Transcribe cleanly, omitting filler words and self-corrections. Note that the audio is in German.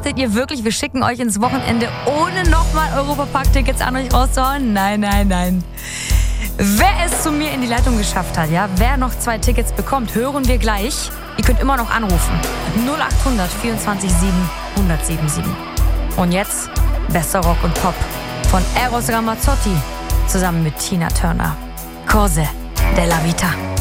Dachtet ihr wirklich, wir schicken euch ins Wochenende, ohne nochmal Europapark-Tickets an euch rauszuhauen? Nein, nein, nein. Wer es zu mir in die Leitung geschafft hat, ja, wer noch 2 Tickets bekommt, hören wir gleich. Ihr könnt immer noch anrufen. 0800 24 7 1077. Und jetzt bester Rock und Pop von Eros Ramazzotti zusammen mit Tina Turner. Cose della Vita.